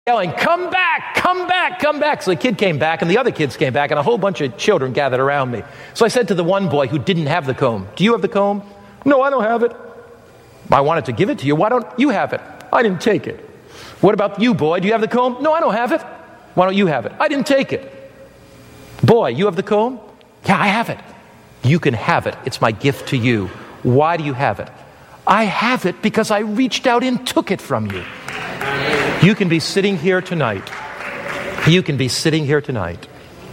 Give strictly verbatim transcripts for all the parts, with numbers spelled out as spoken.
yelling, come back, come back, come back. So the kid came back, and the other kids came back, and a whole bunch of children gathered around me. So I said to the one boy who didn't have the comb, do you have the comb? No, I don't have it. I wanted to give it to you. Why don't you have it? I didn't take it. What about you, boy? Do you have the comb? No, I don't have it. Why don't you have it? I didn't take it. Boy, you have the comb? Yeah, I have it. You can have it. It's my gift to you. Why do you have it? I have it because I reached out and took it from you. You can be sitting here tonight. You can be sitting here tonight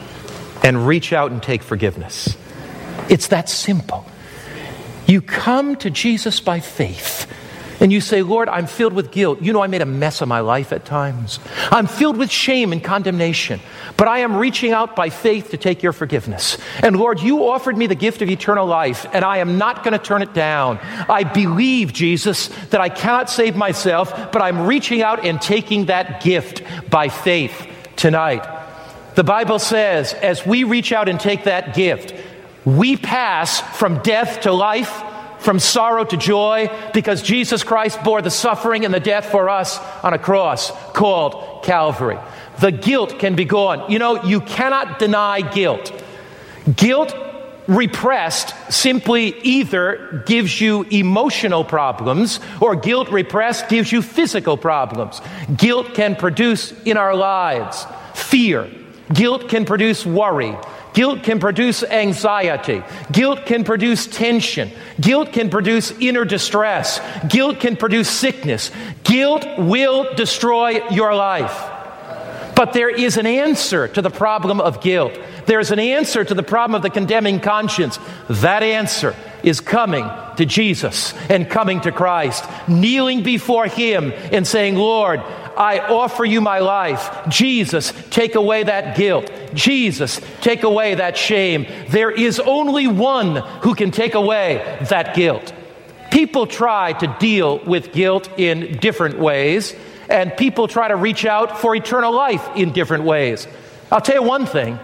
and reach out and take forgiveness. It's that simple. You come to Jesus by faith. And you say, Lord, I'm filled with guilt. You know, I made a mess of my life at times. I'm filled with shame and condemnation. But I am reaching out by faith to take your forgiveness. And Lord, you offered me the gift of eternal life, and I am not going to turn it down. I believe, Jesus, that I cannot save myself, but I'm reaching out and taking that gift by faith tonight. The Bible says, as we reach out and take that gift, we pass from death to life, from sorrow to joy, because Jesus Christ bore the suffering and the death for us on a cross called Calvary. The guilt can be gone. You know, you cannot deny guilt. Guilt repressed simply either gives you emotional problems, or guilt repressed gives you physical problems. Guilt can produce in our lives fear. Guilt can produce worry. Guilt can produce anxiety. Guilt can produce tension. Guilt can produce inner distress. Guilt can produce sickness. Guilt will destroy your life. But there is an answer to the problem of guilt. There's an answer to the problem of the condemning conscience. That answer is coming to Jesus and coming to Christ, kneeling before Him and saying, Lord, I offer you my life. Jesus, take away that guilt. Jesus, take away that shame. There is only one who can take away that guilt. People try to deal with guilt in different ways, and people try to reach out for eternal life in different ways. I'll tell you one thing.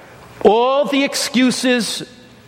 All the excuses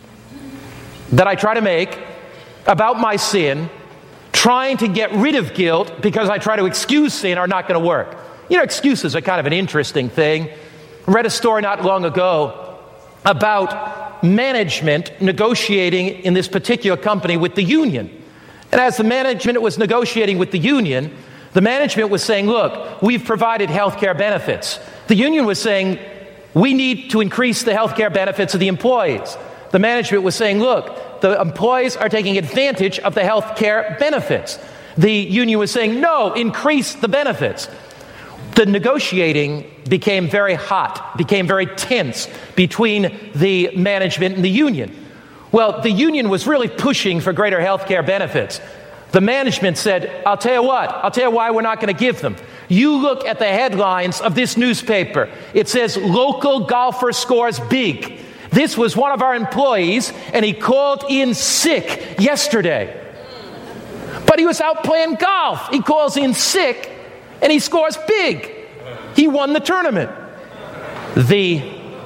that I try to make about my sin, trying to get rid of guilt because I try to excuse sin, are not going to work. You know, excuses are kind of an interesting thing. I read a story not long ago about management negotiating in this particular company with the union. And as the management was negotiating with the union, the management was saying, look, we've provided health care benefits. The union was saying, we need to increase the health care benefits of the employees. The management was saying, look, the employees are taking advantage of the health care benefits. The union was saying, no, increase the benefits. The negotiating became very hot, became very tense between the management and the union. Well, the union was really pushing for greater health care benefits. The management said, I'll tell you what, I'll tell you why we're not going to give them. You look at the headlines of this newspaper. It says, local golfer scores big. This was one of our employees, and he called in sick yesterday. But he was out playing golf. He calls in sick, and he scores big. He won the tournament. The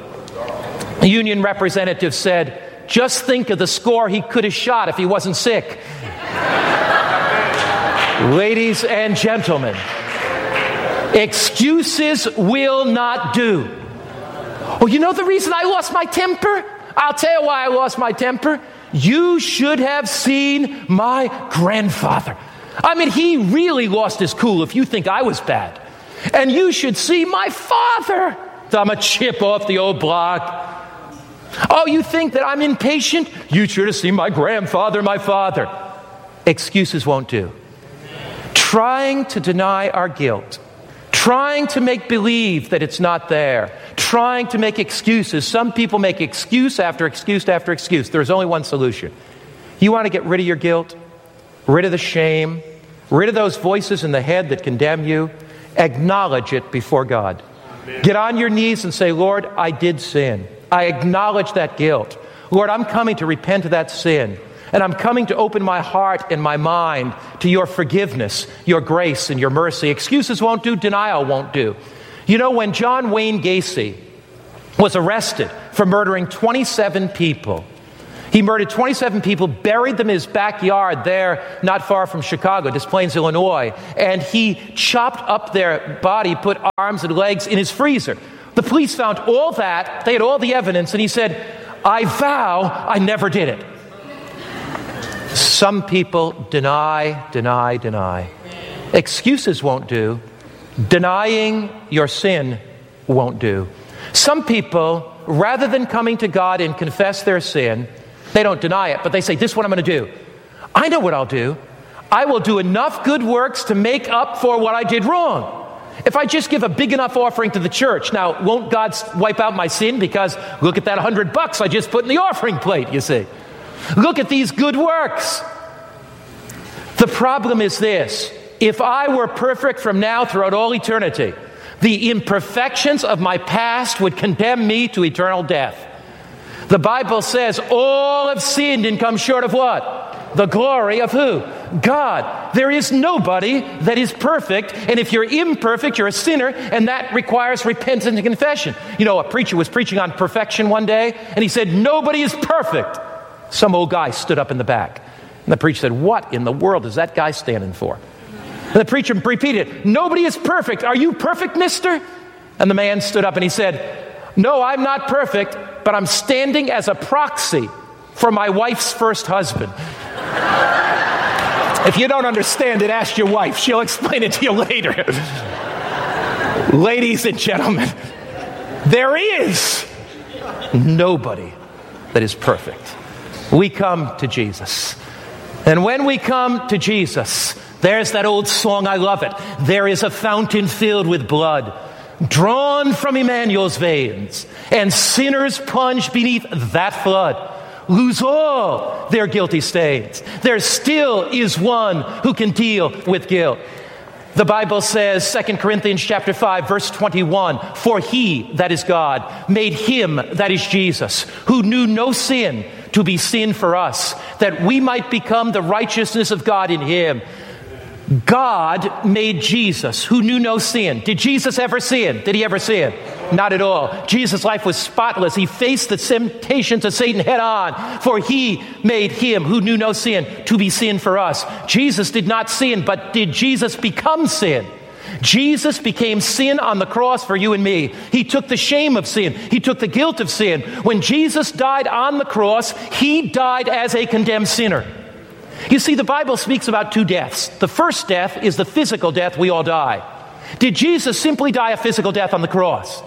union representative said, just think of the score he could have shot if he wasn't sick. Ladies and gentlemen, excuses will not do. Oh, you know the reason I lost my temper? I'll tell you why I lost my temper. You should have seen my grandfather. I mean, he really lost his cool if you think I was bad. And you should see my father. I'm a chip off the old block. Oh, you think that I'm impatient? You should have seen my grandfather, my father. Excuses won't do. Trying to deny our guilt, trying to make believe that it's not there, trying to make excuses. Some people make excuse after excuse after excuse. There's only one solution. You want to get rid of your guilt, rid of the shame, rid of those voices in the head that condemn you. Acknowledge it before God. Amen. Get on your knees and say, Lord, I did sin. I acknowledge that guilt. Lord, I'm coming to repent of that sin. And I'm coming to open my heart and my mind to your forgiveness, your grace, and your mercy. Excuses won't do. Denial won't do. You know, when John Wayne Gacy was arrested for murdering twenty-seven people, He murdered twenty-seven people, buried them in his backyard there, not far from Chicago, Des Plaines, Illinois. And he chopped up their body, put arms and legs in his freezer. The police found all that. They had all the evidence. And he said, I vow I never did it. Some people deny, deny, deny. Excuses won't do. Denying your sin won't do. Some people, rather than coming to God and confess their sin, they don't deny it, but they say, this is what I'm going to do. I know what I'll do. I will do enough good works to make up for what I did wrong. If I just give a big enough offering to the church, now, won't God wipe out my sin? Because look at that hundred bucks I just put in the offering plate, you see. Look at these good works. The problem is this. If I were perfect from now throughout all eternity, the imperfections of my past would condemn me to eternal death. The Bible says all have sinned and come short of what? The glory of who? God. There is nobody that is perfect, and if you're imperfect, you're a sinner, and that requires repentance and confession. You know, a preacher was preaching on perfection one day, and he said, nobody is perfect. Some old guy stood up in the back, and the preacher said, what in the world is that guy standing for? And the preacher repeated, nobody is perfect. Are you perfect, mister? And the man stood up and he said, no, I'm not perfect, but I'm standing as a proxy for my wife's first husband. If you don't understand it, ask your wife. She'll explain it to you later. Ladies and gentlemen, there is nobody that is perfect. We come to Jesus. And when we come to Jesus, there's that old song, I love it. There is a fountain filled with blood, drawn from Emmanuel's veins, and sinners plunge beneath that flood lose all their guilty stains. There still is one who can deal with guilt. The Bible says, Second Corinthians chapter five, verse twenty-one, for he, that is God, made him, that is Jesus, who knew no sin, to be sin for us, that we might become the righteousness of God in him. God made Jesus, who knew no sin. Did Jesus ever sin? Did he ever sin? Not at all. Jesus' life was spotless. He faced the temptations of Satan head on, for he made him, who knew no sin, to be sin for us. Jesus did not sin, but did Jesus become sin? Jesus became sin on the cross for you and me. He took the shame of sin. He took the guilt of sin. When Jesus died on the cross, he died as a condemned sinner. You see, the Bible speaks about two deaths. The first death is the physical death. We all die. Did Jesus simply die a physical death on the cross?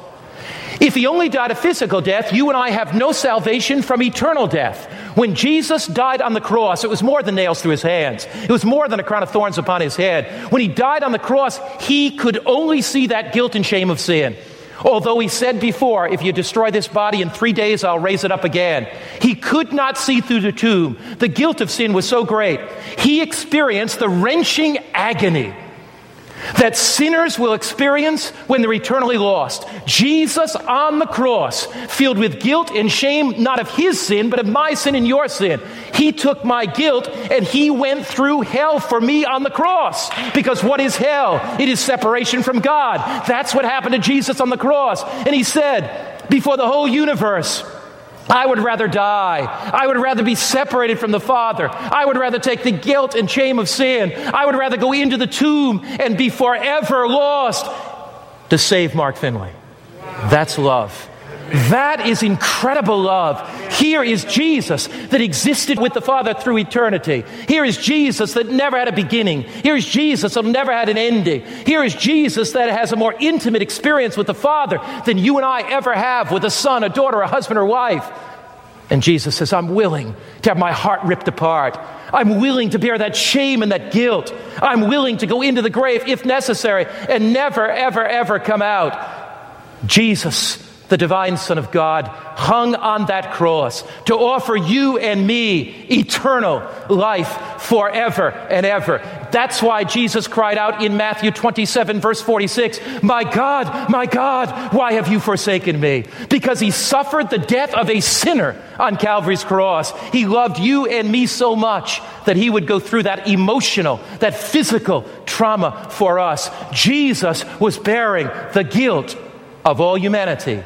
If he only died a physical death, you and I have no salvation from eternal death. When Jesus died on the cross, it was more than nails through his hands. It was more than a crown of thorns upon his head. When he died on the cross, he could only see that guilt and shame of sin. Although he said before, if you destroy this body in three days, I'll raise it up again. He could not see through the tomb. The guilt of sin was so great. He experienced the wrenching agony that sinners will experience when they're eternally lost. Jesus on the cross, filled with guilt and shame, not of his sin, but of my sin and your sin. He took my guilt and he went through hell for me on the cross. Because what is hell? It is separation from God. That's what happened to Jesus on the cross. And he said, before the whole universe, I would rather die. I would rather be separated from the Father. I would rather take the guilt and shame of sin. I would rather go into the tomb and be forever lost to save Mark Finley. That's love. That is incredible love. Here is Jesus that existed with the Father through eternity. Here is Jesus that never had a beginning. Here is Jesus that never had an ending. Here is Jesus that has a more intimate experience with the Father than you and I ever have with a son, a daughter, a husband, or wife. And Jesus says, I'm willing to have my heart ripped apart. I'm willing to bear that shame and that guilt. I'm willing to go into the grave if necessary and never, ever, ever come out. Jesus, the divine Son of God, hung on that cross to offer you and me eternal life forever and ever. That's why Jesus cried out in Matthew twenty-seven, verse forty-six, my God, my God, why have you forsaken me? Because he suffered the death of a sinner on Calvary's cross. He loved you and me so much that he would go through that emotional, that physical trauma for us. Jesus was bearing the guilt of all humanity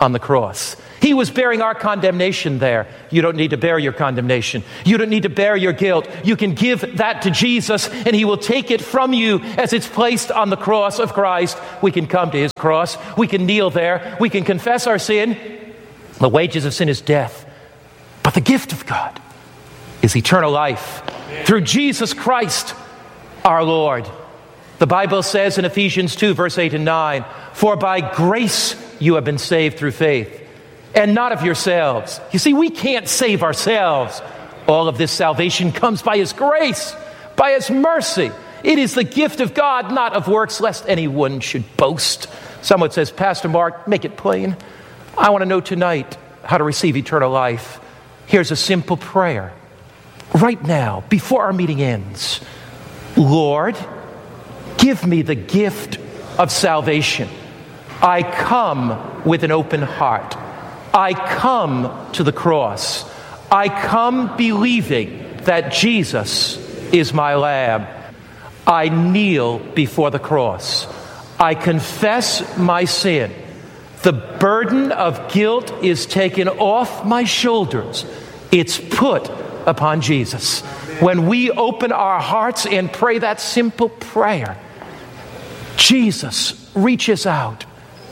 on the cross. He was bearing our condemnation there. You don't need to bear your condemnation. You don't need to bear your guilt. You can give that to Jesus, and he will take it from you as it's placed on the cross of Christ. We can come to his cross. We can kneel there. We can confess our sin. The wages of sin is death. But the gift of God is eternal life through Jesus Christ our Lord. The Bible says in Ephesians two, verse eight and nine, "For by grace you have been saved through faith, and not of yourselves." You see, we can't save ourselves. All of this salvation comes by his grace, by his mercy. It is the gift of God, not of works, lest anyone should boast. Someone says, "Pastor Mark, make it plain. I want to know tonight how to receive eternal life." Here's a simple prayer. Right now, before our meeting ends, Lord, give me the gift of salvation. I come with an open heart. I come to the cross. I come believing that Jesus is my Lamb. I kneel before the cross. I confess my sin. The burden of guilt is taken off my shoulders. It's put upon Jesus. When we open our hearts and pray that simple prayer, Jesus reaches out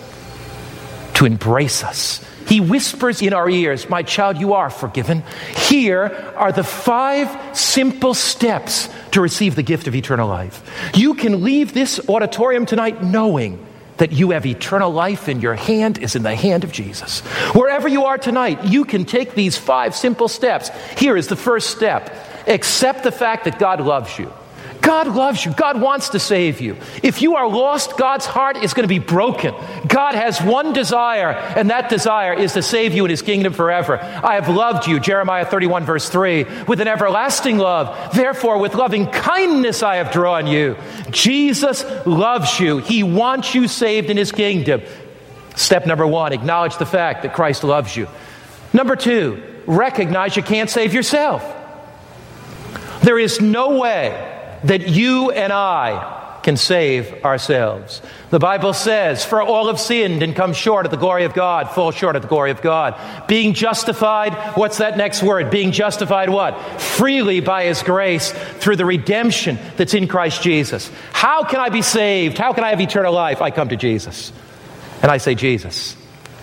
to embrace us. He whispers in our ears, "My child, you are forgiven." Here are the five simple steps to receive the gift of eternal life. You can leave this auditorium tonight knowing that you have eternal life and your hand is in the hand of Jesus. Wherever you are tonight, you can take these five simple steps. Here is the first step. Accept the fact that God loves you. God loves you. God wants to save you. If you are lost, God's heart is going to be broken. God has one desire, and that desire is to save you in his kingdom forever. "I have loved you," Jeremiah thirty-one, verse three, "with an everlasting love. Therefore, with loving kindness I have drawn you." Jesus loves you. He wants you saved in his kingdom. Step number one, acknowledge the fact that Christ loves you. Number two, recognize you can't save yourself. There is no way that you and I can save ourselves. The Bible says, "For all have sinned and come short of the glory of God," fall short of the glory of God. Being justified, what's that next word? Being justified what? Freely by his grace through the redemption that's in Christ Jesus. How can I be saved? How can I have eternal life? I come to Jesus. And I say, "Jesus,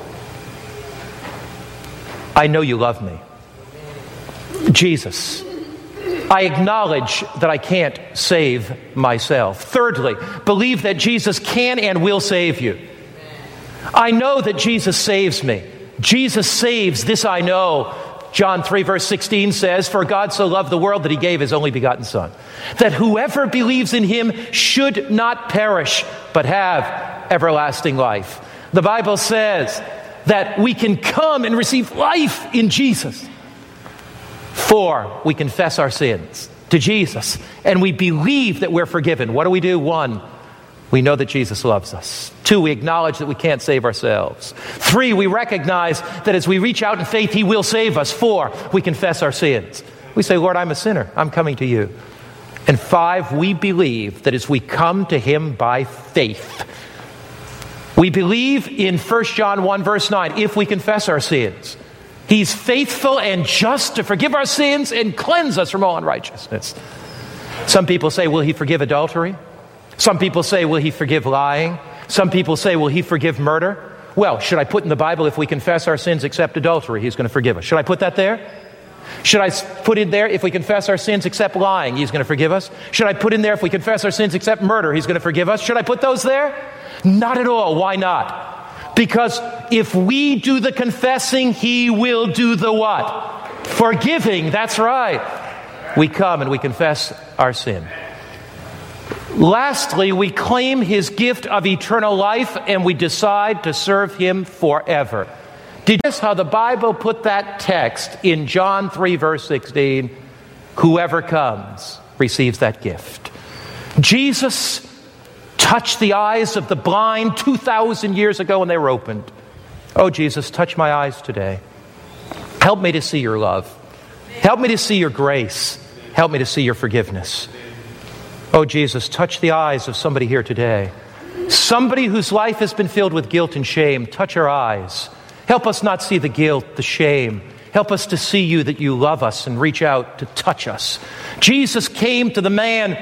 I know you love me. Jesus, I acknowledge that I can't save myself." Thirdly, believe that Jesus can and will save you. I know that Jesus saves me. Jesus saves, this I know. John three, verse sixteen says, "For God so loved the world that he gave his only begotten Son, that whoever believes in him should not perish, but have everlasting life." The Bible says that we can come and receive life in Jesus. Four, we confess our sins to Jesus, and we believe that we're forgiven. What do we do? One, we know that Jesus loves us. Two, we acknowledge that we can't save ourselves. Three, we recognize that as we reach out in faith, he will save us. Four, we confess our sins. We say, "Lord, I'm a sinner. I'm coming to you." And five, we believe that as we come to him by faith, we believe in First John one, verse nine, if we confess our sins, he's faithful and just to forgive our sins and cleanse us from all unrighteousness. Some people say, will he forgive adultery? Some people say, will he forgive lying? Some people say, will he forgive murder? Well, should I put in the Bible, if we confess our sins except adultery, he's going to forgive us? Should I put that there? Should I put in there, if we confess our sins except lying, he's going to forgive us? Should I put in there, if we confess our sins except murder, he's going to forgive us? Should I put those there? Not at all. Why not? Because if we do the confessing, he will do the what? Forgiving. That's right. We come and we confess our sin. Lastly, we claim his gift of eternal life and we decide to serve him forever. Did you notice how the Bible put that text in John three, verse sixteen? Whoever comes receives that gift. Jesus touched the eyes of the blind two thousand years ago and they were opened. Oh, Jesus, touch my eyes today. Help me to see your love. Help me to see your grace. Help me to see your forgiveness. Oh, Jesus, touch the eyes of somebody here today. Somebody whose life has been filled with guilt and shame. Touch her eyes. Help us not see the guilt, the shame. Help us to see you, that you love us, and reach out to touch us. Jesus came to the man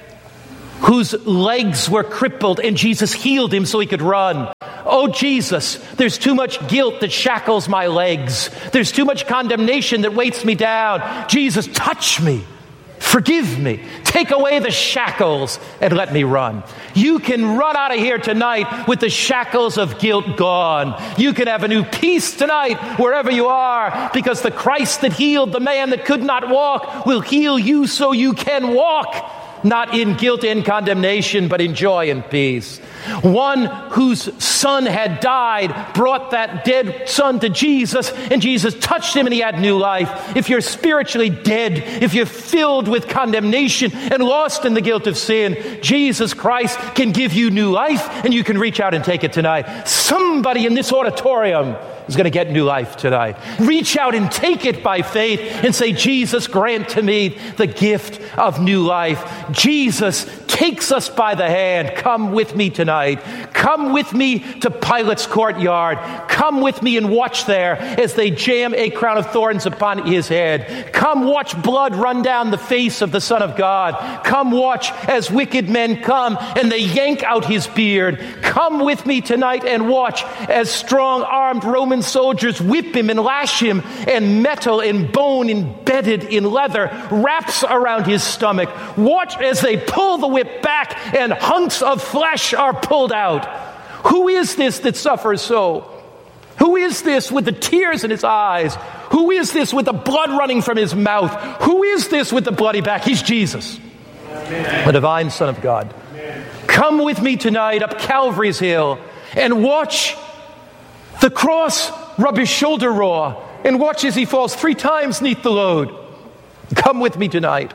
whose legs were crippled, and Jesus healed him so he could run. Oh, Jesus, there's too much guilt that shackles my legs. There's too much condemnation that weights me down. Jesus, touch me. Forgive me. Take away the shackles and let me run. You can run out of here tonight with the shackles of guilt gone. You can have a new peace tonight wherever you are, because the Christ that healed the man that could not walk will heal you so you can walk, not in guilt and condemnation, but in joy and peace. One whose son had died brought that dead son to Jesus, and Jesus touched him and he had new life. If you're spiritually dead, if you're filled with condemnation and lost in the guilt of sin, Jesus Christ can give you new life, and you can reach out and take it tonight. Somebody in this auditorium is going to get new life tonight. Reach out and take it by faith and say, Jesus, grant to me the gift of new life. Jesus takes us by the hand. Come with me tonight. Come with me to Pilate's courtyard. Come with me and watch there as they jam a crown of thorns upon his head. Come watch blood run down the face of the Son of God. Come watch as wicked men come and they yank out his beard. Come with me tonight and watch as strong-armed Roman soldiers whip him and lash him, and metal and bone embedded in leather wraps around his stomach. Watch as they pull the whip back and hunks of flesh are pulled out. Who is this that suffers so? Who is this with the tears in his eyes? Who is this with the blood running from his mouth? Who is this with the bloody back? He's Jesus, the divine Son of God. Come with me tonight up Calvary's Hill and watch the cross rub his shoulder raw, and watch as he falls three times neath the load. Come with me tonight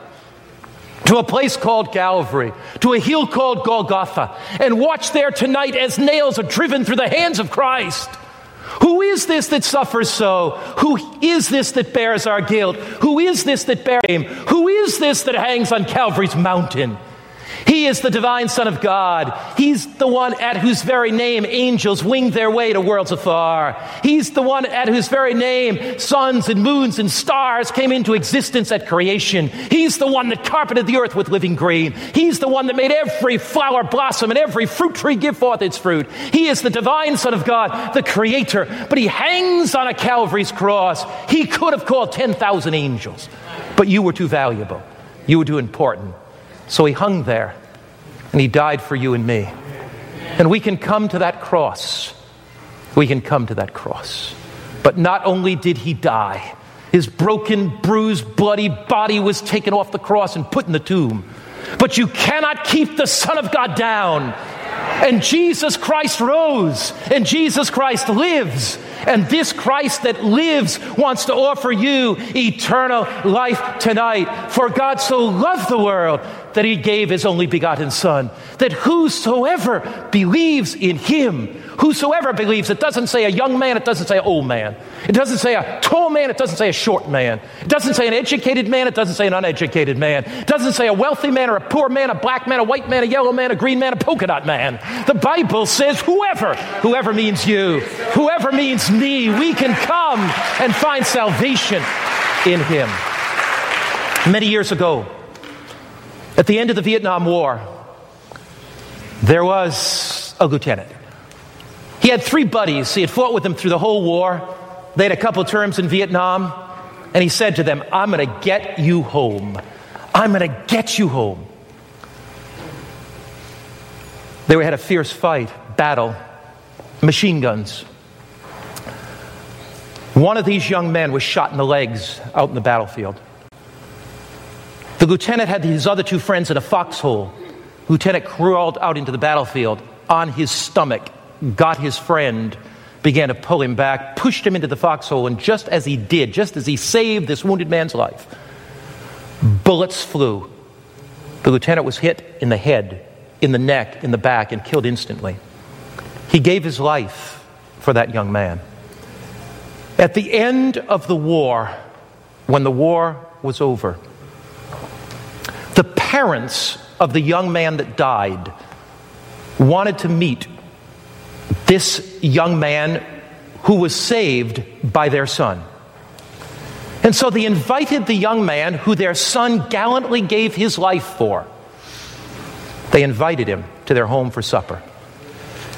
to a place called Calvary, to a hill called Golgotha, and watch there tonight as nails are driven through the hands of Christ. Who is this that suffers so? Who is this that bears our guilt? Who is this that bears shame? Who is this that hangs on Calvary's mountain? He is the divine Son of God. He's the one at whose very name angels winged their way to worlds afar. He's the one at whose very name suns and moons and stars came into existence at creation. He's the one that carpeted the earth with living green. He's the one that made every flower blossom and every fruit tree give forth its fruit. He is the divine Son of God, the Creator. But he hangs on a Calvary's cross. He could have called ten thousand angels, but you were too valuable. You were too important. So he hung there, and he died for you and me. And we can come to that cross. We can come to that cross. But not only did he die, his broken, bruised, bloody body was taken off the cross and put in the tomb. But you cannot keep the Son of God down. And Jesus Christ rose, and Jesus Christ lives. And this Christ that lives wants to offer you eternal life tonight. For God so loved the world that he gave his only begotten Son, that whosoever believes in him, whosoever believes, it doesn't say a young man, it doesn't say an old man. It doesn't say a tall man, it doesn't say a short man. It doesn't say an educated man, it doesn't say an uneducated man. It doesn't say a wealthy man or a poor man, a black man, a white man, a yellow man, a green man, a polka dot man. The Bible says whoever, whoever means you, whoever means me, we can come and find salvation in him. Many years ago, at the end of the Vietnam War, there was a lieutenant. He had three buddies. He had fought with them through the whole war. They had a couple terms in Vietnam. And he said to them, I'm going to get you home. I'm going to get you home. They had a fierce fight, battle, machine guns. One of these young men was shot in the legs out in the battlefield. The lieutenant had his other two friends in a foxhole. Lieutenant crawled out into the battlefield on his stomach, got his friend, began to pull him back, pushed him into the foxhole, and just as he did, just as he saved this wounded man's life, bullets flew. The lieutenant was hit in the head, in the neck, in the back, and killed instantly. He gave his life for that young man. At the end of the war, when the war was over, the parents of the young man that died wanted to meet this young man who was saved by their son. And so they invited the young man who their son gallantly gave his life for. They invited him to their home for supper.